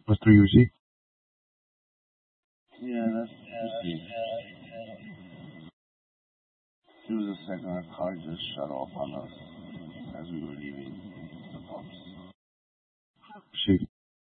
Mr. Yusi? Yeah, that's see. There was a second our car just shut off on us as we were leaving the pubs. See.